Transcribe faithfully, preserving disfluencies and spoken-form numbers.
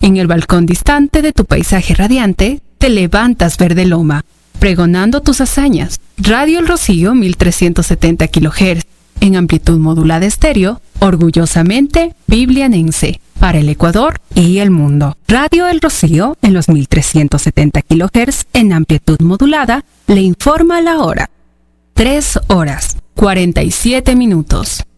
En el balcón distante de tu paisaje radiante, te levantas verde loma, pregonando tus hazañas. Radio El Rocío mil trescientos setenta kilohertz, en amplitud modulada estéreo, orgullosamente biblianense, para el Ecuador y el mundo. Radio El Rocío, en los mil trescientos setenta kilohertz, en amplitud modulada, le informa la hora. tres horas, cuarenta y siete minutos.